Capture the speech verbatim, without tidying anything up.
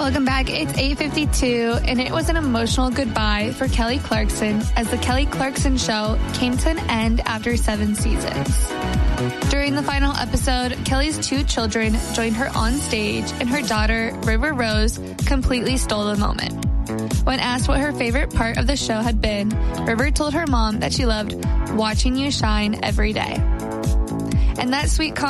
Welcome back. It's eight fifty-two, and it was an emotional goodbye for Kelly Clarkson as the Kelly Clarkson Show came to an end after seven seasons. During the final episode, Kelly's two children joined her on stage, and her daughter, River Rose, completely stole the moment. When asked what her favorite part of the show had been, River told her mom that she loved watching you shine every day. And that sweet comment